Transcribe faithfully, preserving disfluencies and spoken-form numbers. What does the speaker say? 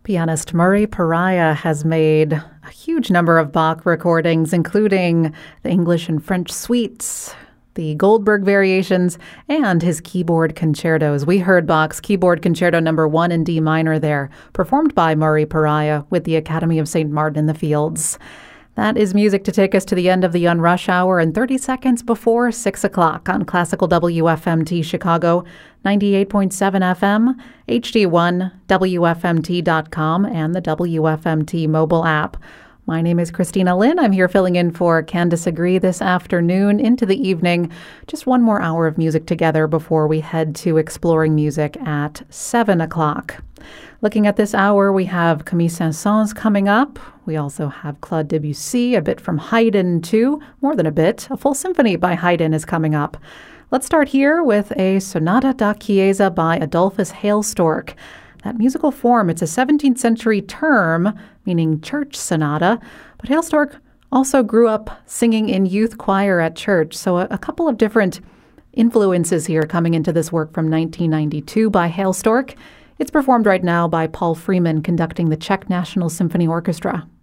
Pianist Murray Pariah has made a huge number of Bach recordings, including the English and French suites, the Goldberg variations, and his keyboard concertos. We heard Bach's Keyboard Concerto number one in D minor there, performed by Murray Pariah with the Academy of Saint Martin in the Fields. That is music to take us to the end of the Unrush Hour and thirty seconds before six o'clock on Classical W F M T Chicago, ninety-eight point seven F M, H D one, W F M T dot com, and the W F M T mobile app. My name is Christina Lynn. I'm here filling in for Candice Agree this afternoon into the evening. Just one more hour of music together before we head to Exploring Music at seven o'clock. Looking at this hour, we have Camille Saint-Saëns coming up. We also have Claude Debussy, a bit from Haydn too. More than a bit. A full symphony by Haydn is coming up. Let's start here with a Sonata da Chiesa by Adolphus Hailstork. That musical form, it's a seventeenth century term, meaning church sonata, but Hailstork also grew up singing in youth choir at church, so a, a couple of different influences here coming into this work from nineteen ninety-two by Hailstork. It's performed right now by Paul Freeman conducting the Czech National Symphony Orchestra.